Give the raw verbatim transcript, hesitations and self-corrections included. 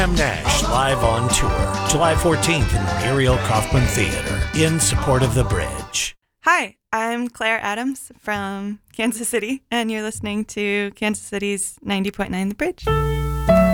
Graham Nash live on tour, July fourteenth in the Muriel Kaufman Theater in support of The Bridge. Hi, I'm Claire Adams from Kansas City, and you're listening to Kansas City's ninety point nine The Bridge.